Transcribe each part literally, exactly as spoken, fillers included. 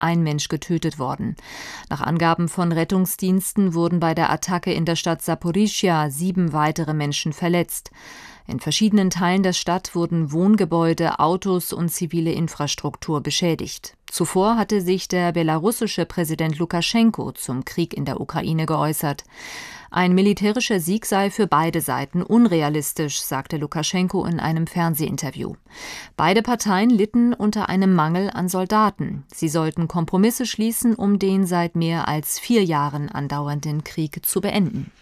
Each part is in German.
ein Mensch getötet worden. Nach Angaben von Rettungsdiensten wurden bei der Attacke in der Stadt Saporischschja sieben weitere Menschen verletzt. In verschiedenen Teilen der Stadt wurden Wohngebäude, Autos und zivile Infrastruktur beschädigt. Zuvor hatte sich der belarussische Präsident Lukaschenko zum Krieg in der Ukraine geäußert. Ein militärischer Sieg sei für beide Seiten unrealistisch, sagte Lukaschenko in einem Fernsehinterview. Beide Parteien litten unter einem Mangel an Soldaten. Sie sollten Kompromisse schließen, um den seit mehr als vier Jahren andauernden Krieg zu beenden.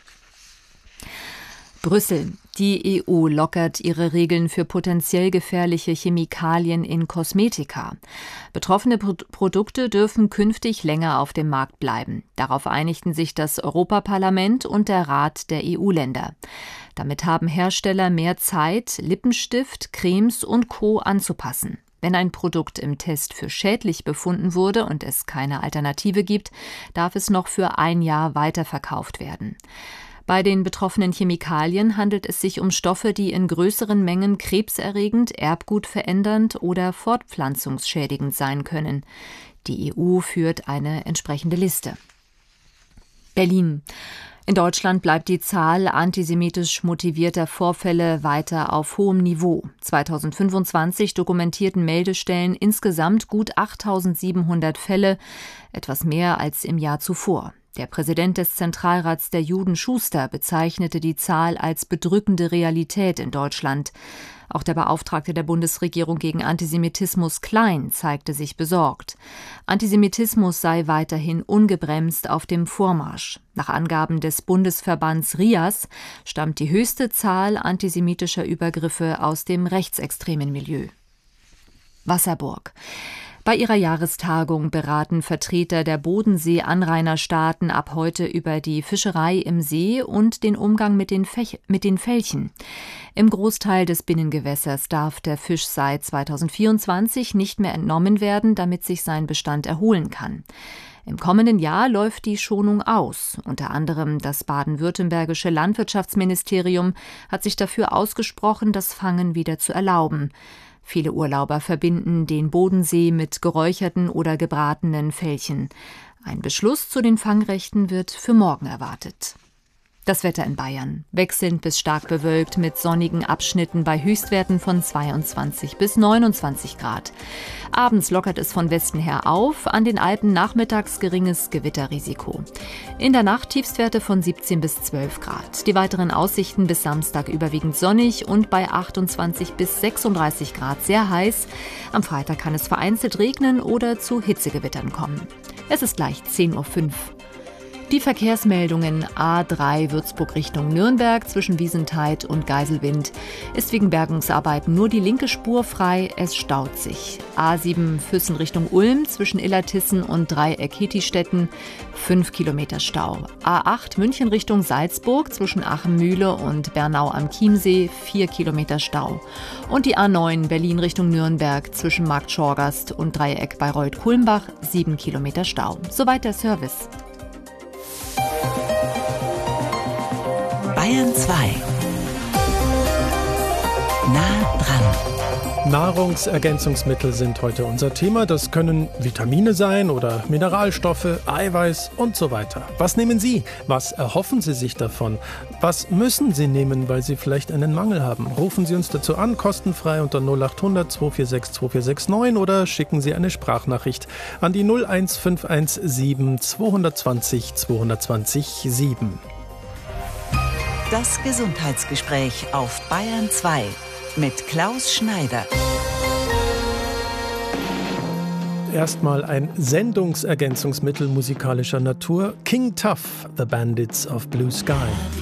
Brüssel. Die E U lockert ihre Regeln für potenziell gefährliche Chemikalien in Kosmetika. Betroffene Pro- Produkte dürfen künftig länger auf dem Markt bleiben. Darauf einigten sich das Europaparlament und der Rat der E U-Länder. Damit haben Hersteller mehr Zeit, Lippenstift, Cremes und Co. anzupassen. Wenn ein Produkt im Test für schädlich befunden wurde und es keine Alternative gibt, darf es noch für ein Jahr weiterverkauft werden. Bei den betroffenen Chemikalien handelt es sich um Stoffe, die in größeren Mengen krebserregend, erbgutverändernd oder fortpflanzungsschädigend sein können. Die E U führt eine entsprechende Liste. Berlin. In Deutschland bleibt die Zahl antisemitisch motivierter Vorfälle weiter auf hohem Niveau. zweitausendfünfundzwanzig dokumentierten Meldestellen insgesamt gut achttausendsiebenhundert Fälle, etwas mehr als im Jahr zuvor. Der Präsident des Zentralrats der Juden, Schuster, bezeichnete die Zahl als bedrückende Realität in Deutschland. Auch der Beauftragte der Bundesregierung gegen Antisemitismus, Klein, zeigte sich besorgt. Antisemitismus sei weiterhin ungebremst auf dem Vormarsch. Nach Angaben des Bundesverbands RIAS stammt die höchste Zahl antisemitischer Übergriffe aus dem rechtsextremen Milieu. Wasserburg. Bei ihrer Jahrestagung beraten Vertreter der Bodensee-Anrainerstaaten ab heute über die Fischerei im See und den Umgang mit den, Fech- mit den Felchen. Im Großteil des Binnengewässers darf der Fisch seit zweitausendvierundzwanzig nicht mehr entnommen werden, damit sich sein Bestand erholen kann. Im kommenden Jahr läuft die Schonung aus. Unter anderem das baden-württembergische Landwirtschaftsministerium hat sich dafür ausgesprochen, das Fangen wieder zu erlauben. Viele Urlauber verbinden den Bodensee mit geräucherten oder gebratenen Felchen. Ein Beschluss zu den Fangrechten wird für morgen erwartet. Das Wetter in Bayern. Wechselnd bis stark bewölkt mit sonnigen Abschnitten bei Höchstwerten von zweiundzwanzig bis neunundzwanzig Grad. Abends lockert es von Westen her auf, an den Alpen nachmittags geringes Gewitterrisiko. In der Nacht Tiefstwerte von siebzehn bis zwölf Grad. Die weiteren Aussichten bis Samstag überwiegend sonnig und bei achtundzwanzig bis sechsunddreißig Grad sehr heiß. Am Freitag kann es vereinzelt regnen oder zu Hitzegewittern kommen. Es ist gleich zehn Uhr fünf. Die Verkehrsmeldungen: A drei Würzburg Richtung Nürnberg zwischen Wiesentheid und Geiselwind ist wegen Bergungsarbeiten nur die linke Spur frei, es staut sich. A sieben Füssen Richtung Ulm zwischen Illertissen und Dreieck Hetistetten, fünf Kilometer Stau. A acht München Richtung Salzburg zwischen Achenmühle und Bernau am Chiemsee, vier Kilometer Stau. Und die A neun Berlin Richtung Nürnberg zwischen Markt Schorgast und Dreieck Bayreuth-Kulmbach, sieben Kilometer Stau. Soweit der Service. Bayern zwei. Nah dran. Nahrungsergänzungsmittel sind heute unser Thema. Das können Vitamine sein oder Mineralstoffe, Eiweiß und so weiter. Was nehmen Sie? Was erhoffen Sie sich davon? Was müssen Sie nehmen, weil Sie vielleicht einen Mangel haben? Rufen Sie uns dazu an, kostenfrei unter null acht hundert zwei vier sechs zwei vier sechs neun oder schicken Sie eine Sprachnachricht an die null eins fünf eins sieben zwei zwei null zwei zwei null sieben. Das Gesundheitsgespräch auf Bayern zwei mit Klaus Schneider. Erstmal ein Sendungsergänzungsmittel musikalischer Natur. King Tuff, The Bandits of Blue Sky.